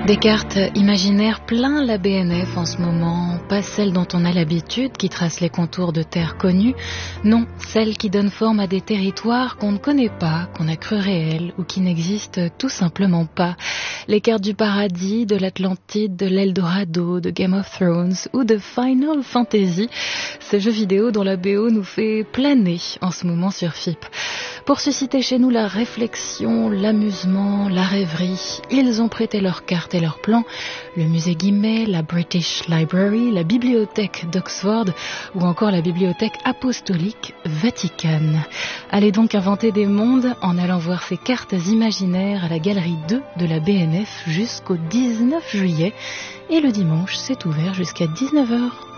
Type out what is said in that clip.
Des cartes imaginaires plein la BNF en ce moment, pas celles dont on a l'habitude, qui tracent les contours de terres connues, non, celles qui donnent forme à des territoires qu'on ne connaît pas, qu'on a cru réels ou qui n'existent tout simplement pas. Les cartes du paradis, de l'Atlantide, de l'Eldorado, de Game of Thrones ou de Final Fantasy, ce jeu vidéo dont la BO nous fait planer en ce moment sur FIP. Pour susciter chez nous la réflexion, l'amusement, la rêverie, ils ont prêté leurs cartes et leurs plans. Le musée Guimet, la British Library, la bibliothèque d'Oxford ou encore la bibliothèque apostolique Vatican. Allez donc inventer des mondes en allant voir ces cartes imaginaires à la galerie 2 de la BNF jusqu'au 19 juillet. Et le dimanche, c'est ouvert jusqu'à 19h.